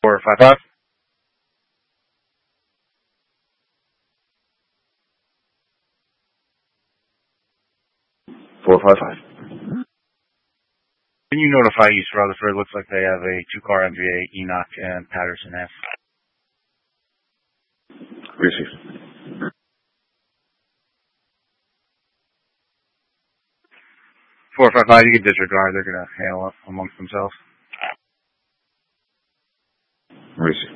455. 455. Can you notify East Rutherford? Looks like they have a 2-car MVA, Enoch and Patterson F. Received. 455, you can disregard. They're going to handle it amongst themselves. Received.